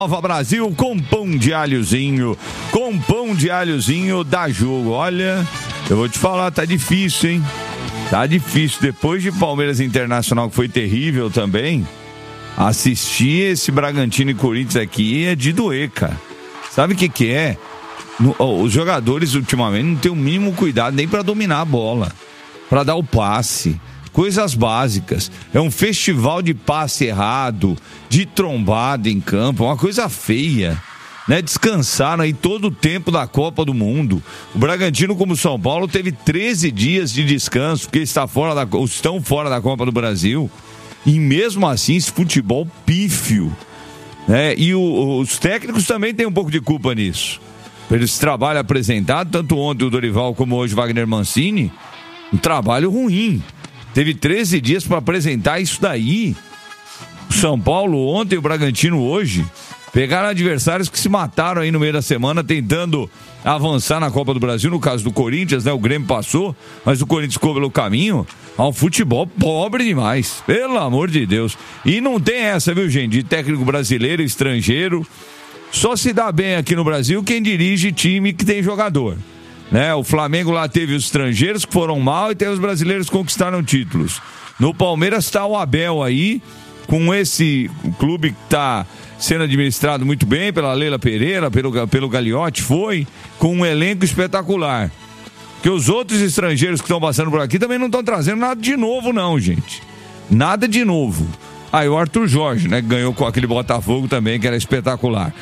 Nova Brasil com pão de alhozinho. Com pão de alhozinho dá jogo. Olha, eu vou te falar, tá difícil, hein? Tá difícil. Depois de Palmeiras Internacional, que foi terrível também, assistir esse Bragantino e Corinthians aqui é de doer, cara. Sabe o que é? Os jogadores ultimamente não têm o mínimo cuidado nem pra dominar a bola, pra dar o passe. Coisas básicas. É um festival de passe errado, de trombada em campo, uma coisa feia, né? Descansaram aí todo o tempo da Copa do Mundo. O Bragantino, como o São Paulo, teve 13 dias de descanso, porque estão fora da Copa do Brasil. E mesmo assim, esse futebol pífio, né? E os técnicos também têm um pouco de culpa nisso. Pelo esse trabalho apresentado, tanto ontem o Dorival como hoje o Wagner Mancini, um trabalho ruim. Teve 13 dias para apresentar isso daí. O São Paulo ontem e o Bragantino hoje pegaram adversários que se mataram aí no meio da semana tentando avançar na Copa do Brasil. No caso do Corinthians, né? O Grêmio passou, mas o Corinthians ficou pelo caminho. Há um futebol pobre demais, pelo amor de Deus. E não tem essa, viu, gente? De técnico brasileiro, estrangeiro. Só se dá bem aqui no Brasil quem dirige time que tem jogador. Né? O Flamengo lá teve os estrangeiros que foram mal e teve os brasileiros que conquistaram títulos. No Palmeiras está o Abel aí, com esse clube que está sendo administrado muito bem pela Leila Pereira, pelo Gagliotti, com um elenco espetacular. Porque os outros estrangeiros que estão passando por aqui também não estão trazendo nada de novo não, gente. Nada de novo. Aí o Arthur Jorge, né, ganhou com aquele Botafogo também, que era espetacular.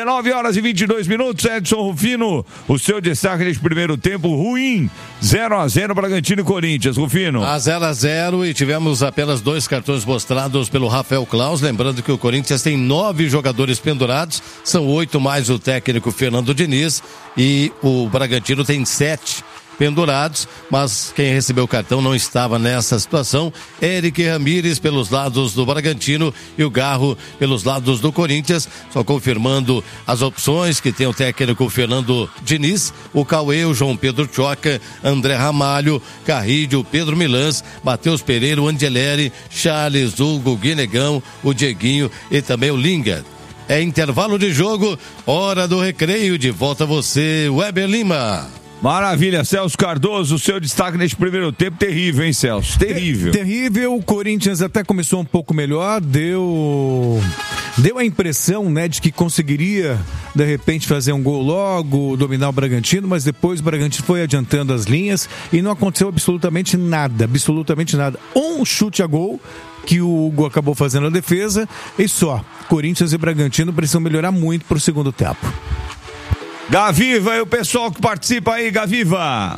19h22, Edson Rufino, o seu destaque neste primeiro tempo ruim, 0-0 Bragantino e Corinthians, Rufino. 0-0 e tivemos apenas 2 cartões mostrados pelo Rafael Claus, lembrando que o Corinthians tem 9 jogadores pendurados, são 8 mais o técnico Fernando Diniz, e o Bragantino tem 7 pendurados, mas quem recebeu o cartão não estava nessa situação. Eric Ramírez pelos lados do Bragantino e o Garro pelos lados do Corinthians, só confirmando as opções que tem o técnico Fernando Diniz: o Cauê, o João Pedro Choca, André Ramalho, Carrilho, Pedro Milans, Matheus Pereira, o Angeleri, Charles, Hugo, Guinegão, o Dieguinho e também o Linga. É intervalo de jogo, hora do recreio, de volta você, Weber Lima. Maravilha, Celso Cardoso, o seu destaque neste primeiro tempo, terrível, hein, Celso? Terrível. Terrível, o Corinthians até começou um pouco melhor, deu a impressão, né, de que conseguiria, de repente, fazer um gol logo, dominar o Bragantino, mas depois o Bragantino foi adiantando as linhas e não aconteceu absolutamente nada. Um chute a gol, que o Hugo acabou fazendo a defesa, e só. Corinthians e Bragantino precisam melhorar muito para o segundo tempo. Gaviva e o pessoal que participa aí, Gaviva.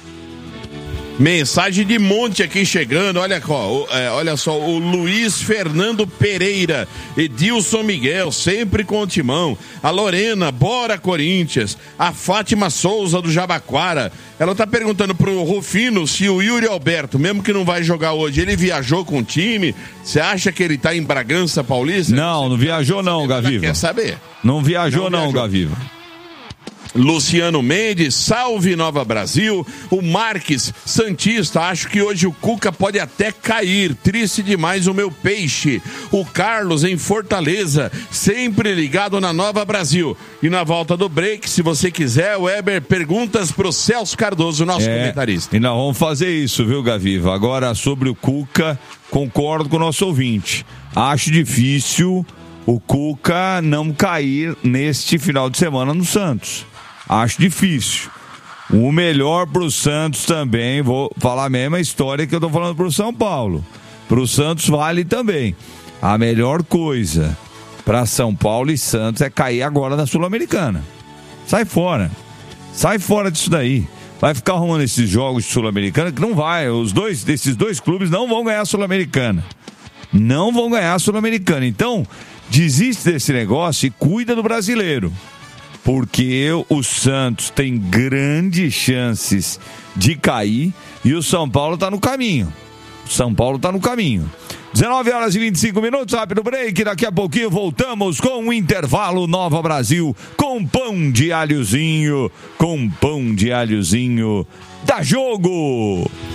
Mensagem de monte aqui chegando, olha só, o Luiz Fernando Pereira, Edilson Miguel, sempre com o timão, a Lorena, bora Corinthians, a Fátima Souza do Jabaquara, ela tá perguntando pro Rufino se o Yuri Alberto, mesmo que não vai jogar hoje, ele viajou com o time, você acha que ele tá em Bragança Paulista? Não viajou não, Gaviva. Quer saber? Não viajou não, Gaviva. Luciano Mendes, salve Nova Brasil. O Marques Santista, acho que hoje o Cuca pode até cair, triste demais o meu peixe. O Carlos em Fortaleza, sempre ligado na Nova Brasil. E na volta do break, se você quiser, Weber, perguntas pro Celso Cardoso, nosso comentarista. E nós vamos fazer isso, viu, Gaviva? Agora, sobre o Cuca, concordo com o nosso ouvinte. Acho difícil o Cuca não cair neste final de semana no Santos. Acho difícil. O melhor pro Santos também, vou falar a mesma história que eu tô falando pro São Paulo. Pro Santos vale também. A melhor coisa para São Paulo e Santos é cair agora na Sul-Americana. Sai fora disso daí. Vai ficar arrumando esses jogos de Sul-Americana que não vai. Desses dois clubes não vão ganhar a Sul-Americana. Não vão ganhar a Sul-Americana. Então, desiste desse negócio e cuida do brasileiro. Porque o Santos tem grandes chances de cair e o São Paulo está no caminho. 19h25, rápido break. Daqui a pouquinho voltamos com o intervalo Nova Brasil com pão de alhozinho. Dá jogo!